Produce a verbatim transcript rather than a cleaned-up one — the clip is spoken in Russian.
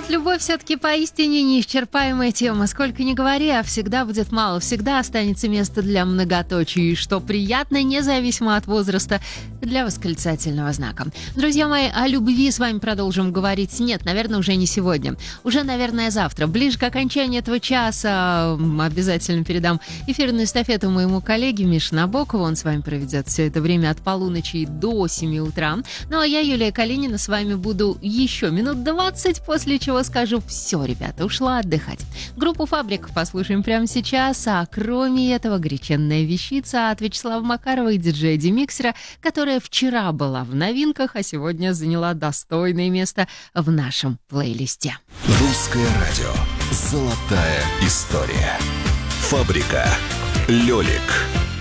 Любовь все-таки поистине неисчерпаемая тема. Сколько ни говори, а всегда будет мало. Всегда останется место для многоточий, что приятно, независимо от возраста, для восклицательного знака. Друзья мои, о любви с вами продолжим говорить. Нет, наверное, уже не сегодня. Уже, наверное, завтра. Ближе к окончанию этого часа обязательно передам эфирную эстафету моему коллеге Мише Набокову. Он с вами проведет все это время от полуночи до семи утра. Ну а я, Юлия Калинина, с вами буду еще минут двадцать, после чего скажу: все, ребята, ушла отдыхать. Группу «Фабрик» послушаем прямо сейчас, а кроме этого горяченная вещица от Вячеслава Макарова и диджея Демиксера, которая вчера была в новинках, а сегодня заняла достойное место в нашем плейлисте. Русское радио. Золотая история. «Фабрика». Лёлик.